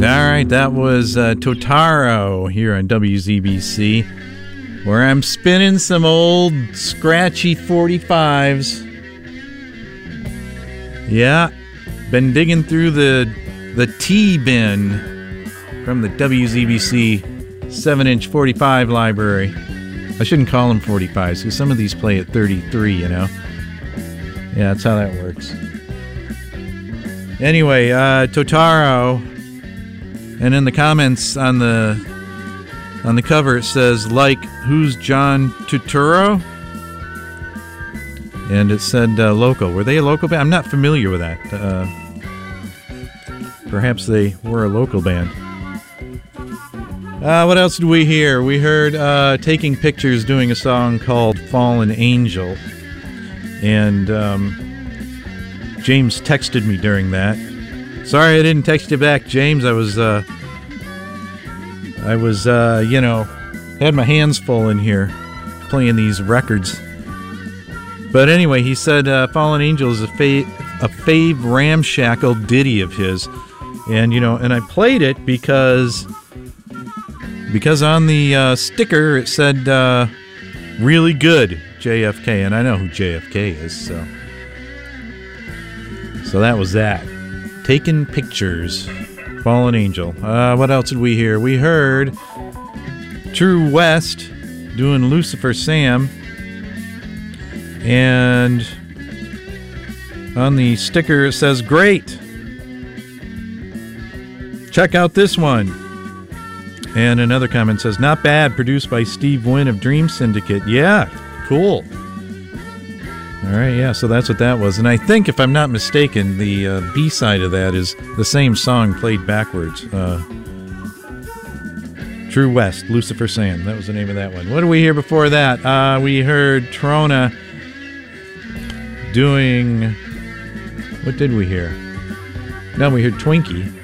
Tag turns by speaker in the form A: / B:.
A: right, that was Totaro here on WZBC, where I'm spinning some old scratchy 45s. Yeah, been digging through the T-bin from the WZBC 7-inch 45 library. I shouldn't call them 45s, because some of these play at 33, you know? Yeah, that's how that works. Anyway, Totaro, and in the comments on the cover it says, like, who's John Turturro? And it said local. Were they a local band? I'm not familiar with that. Perhaps they were a local band. What else did we hear? We heard Taking Pictures doing a song called Fallen Angel. And James texted me during that. Sorry I didn't text you back, James. I was you know, had my hands full in here playing these records. But anyway, he said Fallen Angel is a fave ramshackle ditty of his. And, you know, and I played it because on the sticker it said really good JFK, and I know who JFK is, so that was that. Taking Pictures, Fallen Angel. What else did we hear? We heard True West doing Lucifer Sam, and on the sticker it says great. Check out this one. And another comment says, not bad, produced by Steve Wynn of Dream Syndicate. Yeah, cool. All right, yeah, so that's what that was. And I think, if I'm not mistaken, the B-side of that is the same song played backwards. True West, Lucifer Sam. That was the name of that one. What did we hear before that? We heard Trona doing... What did we hear? No, we heard Twinkie